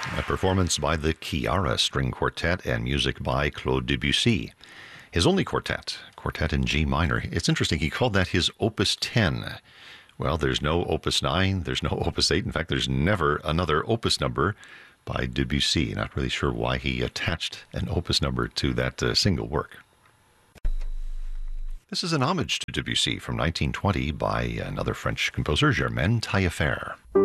A performance by the Chiara String Quartet and music by Claude Debussy. His only quartet in G minor. It's interesting, he called that his Opus 10. Well, there's no Opus 9, there's no Opus 8. In fact, there's never another Opus number by Debussy. Not really sure why he attached an Opus number to that single work. This is an homage to Debussy from 1920 by another French composer, Germaine Taillefer.